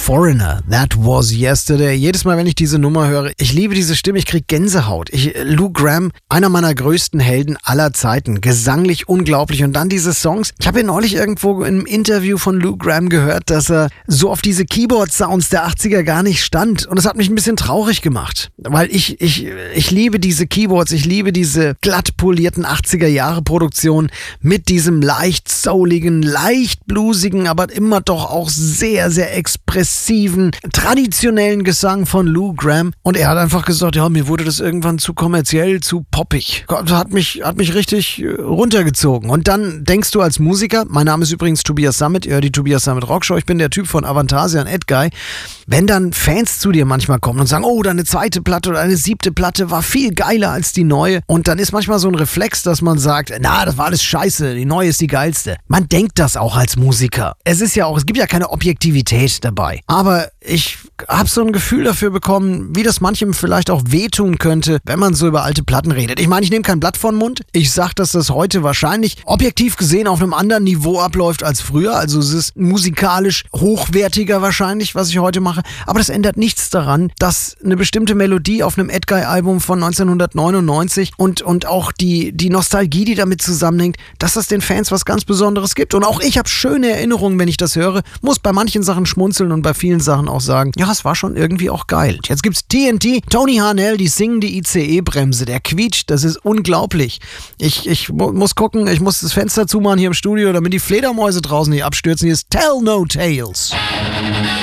Foreigner, That Was Yesterday. Jedes Mal, wenn ich diese Nummer höre, ich liebe diese Stimme, ich kriege Gänsehaut. Lou Gramm, einer meiner größten Helden aller Zeiten, gesanglich unglaublich. Und dann diese Songs. Ich habe ja neulich irgendwo im Interview von Lou Gramm gehört, dass er so auf diese Keyboard-Sounds der 80er gar nicht stand. Und das hat mich ein bisschen traurig gemacht, weil ich liebe diese Keyboards, ich liebe diese glatt polierten 80er-Jahre-Produktionen mit diesem leicht souligen, leicht bluesigen, aber immer doch auch sehr, sehr expressiven, traditionellen Gesang von Lou Gramm. Und er hat einfach gesagt, ja, mir wurde das irgendwann zu kommerziell, zu poppig. Hat mich richtig runtergezogen. Und dann denkst du als Musiker, mein Name ist übrigens Tobias Sammet, ihr hört die Tobias Sammet Rockshow, ich bin der Typ von Avantasia und Edguy. Wenn dann Fans zu dir manchmal kommen und sagen, oh, deine zweite Platte oder eine 7. Platte war viel geiler als die neue. Und dann ist manchmal so ein Reflex, dass man sagt, na, das war alles scheiße, die neue ist die geilste. Man denkt das auch als Musiker. Es gibt ja keine Objektivität dabei. Aber ich habe so ein Gefühl dafür bekommen, wie das manchem vielleicht auch wehtun könnte, wenn man so über alte Platten redet. Ich meine, ich nehme kein Blatt vor den Mund. Ich sage, dass das heute wahrscheinlich objektiv gesehen auf einem anderen Niveau abläuft als früher. Also es ist musikalisch hochwertiger wahrscheinlich, was ich heute mache. Aber das ändert nichts daran, dass eine bestimmte Melodie auf einem Edguy-Album von 1999 und auch die Nostalgie, die damit zusammenhängt, dass das den Fans was ganz Besonderes gibt. Und auch ich habe schöne Erinnerungen, wenn ich das höre. Muss bei manchen Sachen schmunzeln und bei vielen Sachen auch sagen, ja, es war schon irgendwie auch geil. Jetzt gibt's TNT, Tony Harnell, die singende ICE-Bremse. Der quietscht, das ist unglaublich. Ich muss gucken, ich muss das Fenster zumachen hier im Studio, damit die Fledermäuse draußen nicht abstürzen. Hier ist Tell No Tales.